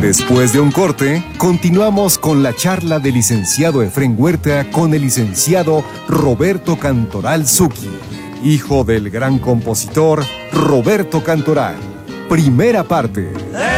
Después de un corte, continuamos con la charla del licenciado Efrén Huerta con el licenciado Roberto Cantoral Zucchi, hijo del gran compositor Roberto Cantoral. Primera parte.